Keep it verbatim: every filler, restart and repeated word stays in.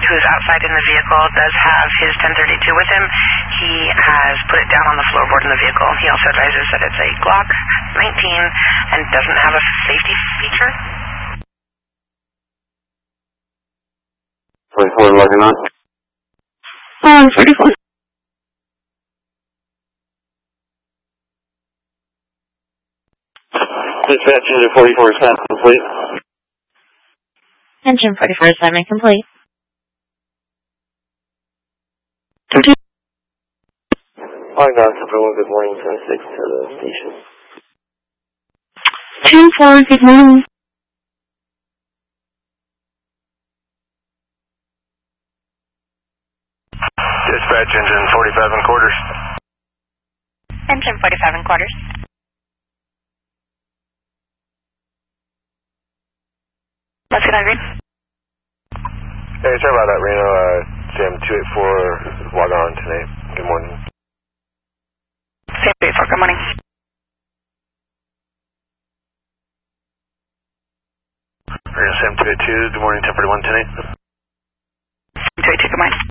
who's outside in the vehicle does have his ten thirty-two with him. He has put it down on the floorboard in the vehicle. He also advises that it's a Glock nineteen and doesn't have a safety feature. forty-four logging on. Um, forty-four. Dispatch engine forty-four is not complete. Engine forty-four assignment complete. Hi, Doctor Everyone. Good morning. ten six to the station. two four, good morning. Dispatch engine forty-five and quarters. Engine forty-five and quarters. Let's get on green. Hey, sorry about that, Reno. Uh, Sam two eight four log on tonight. Good morning. Sam two eight four, good morning. Reno Sam two eight two, good morning, ten forty-one tonight. Sam two eight two, good morning.